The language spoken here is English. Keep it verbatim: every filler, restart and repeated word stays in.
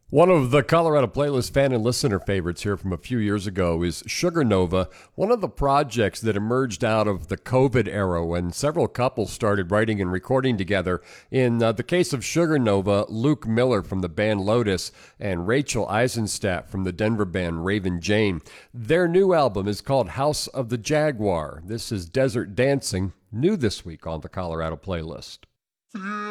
One of the Colorado Playlist fan and listener favorites here from a few years ago is Sugar Nova, one of the projects that emerged out of the COVID era when several couples started writing and recording together. In uh, the case of Sugar Nova, Luke Miller from the band Lotus and Rachel Eisenstadt from the Denver band Raven Jane. Their new album is called House of the Jaguar. This is Desert Dancing, new this week on the Colorado Playlist.